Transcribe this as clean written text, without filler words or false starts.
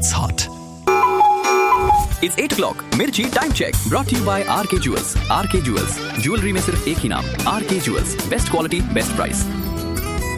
It's hot. It's 8 o'clock. Mirchi time check. Brought to you by RK Jewels. RK Jewels. Jewelry में सिर्फ एक ही नाम. RK Jewels. Best quality, best price.